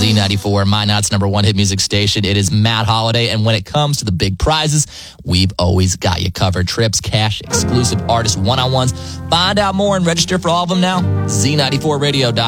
Z94, Minot's number one hit music station. It is Matt Holiday, and when it comes to the big prizes, we've always got you covered. Trips, cash, exclusive artist one-on-ones. Find out more and register for all of them now. Z94radio.com.